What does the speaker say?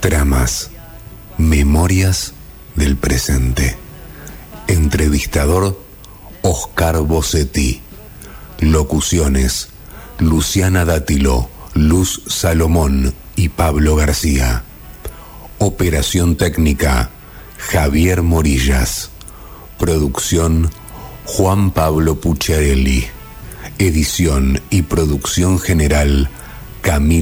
Tramas, memorias del presente. Entrevistador, Oscar Bossetti. Locuciones, Luciana Dátilo, Luz Salomón y Pablo García. Operación técnica, Javier Morillas. Producción, Juan Pablo Pucciarelli. Edición y producción general, Camila